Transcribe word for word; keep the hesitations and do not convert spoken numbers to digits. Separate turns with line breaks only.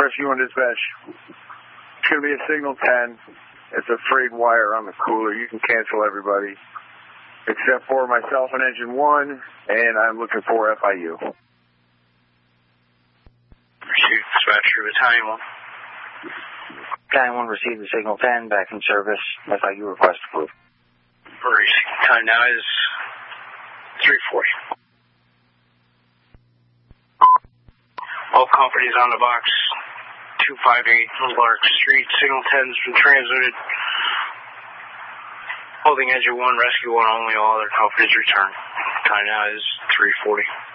Rescue one dispatch. It's going to be a signal ten. It's a frayed wire on the cooler. You can cancel everybody except for myself and engine one, and I'm looking for F I U.
Received dispatcher Battalion one.
Battalion one received the signal ten, back in service. F I U request approved.
Time now is three forty. All companies on the box, two five eight Lark Street. Signal ten has been transmitted. Holding engine one, rescue one only. All other companies return. Time now is three forty.